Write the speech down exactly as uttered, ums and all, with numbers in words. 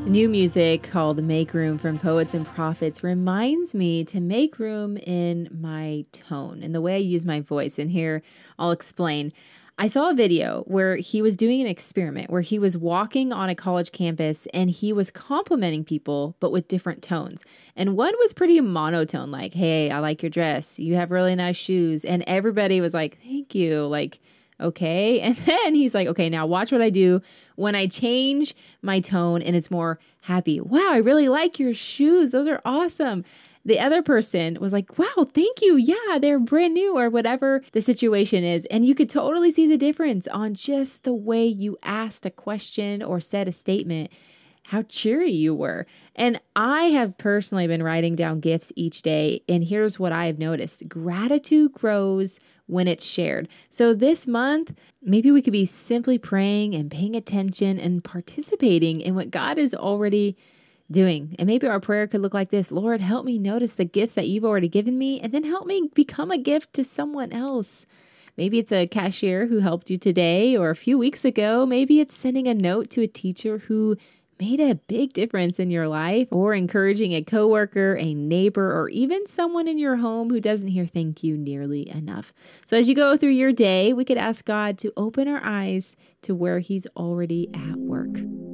New music called Make Room from Poets and Prophets reminds me to make room in my tone and the way I use my voice. And here I'll explain. I saw a video where he was doing an experiment where he was walking on a college campus and he was complimenting people, but with different tones. And one was pretty monotone, like, hey, I like your dress. You have really nice shoes. And everybody was like, thank you. Like, okay. And then he's like, okay, now watch what I do when I change my tone and it's more happy. Wow, I really like your shoes. Those are awesome. The other person was like, wow, thank you. Yeah, they're brand new or whatever the situation is. And you could totally see the difference on just the way you asked a question or said a statement, how cheery you were. And I have personally been writing down gifts each day. And here's what I have noticed. Gratitude grows when it's shared. So this month, maybe we could be simply praying and paying attention and participating in what God is already doing. And maybe our prayer could look like this: Lord, help me notice the gifts that you've already given me, and then help me become a gift to someone else. Maybe it's a cashier who helped you today or a few weeks ago. Maybe it's sending a note to a teacher who made a big difference in your life, or encouraging a coworker, a neighbor, or even someone in your home who doesn't hear thank you nearly enough. So as you go through your day, we could ask God to open our eyes to where He's already at work.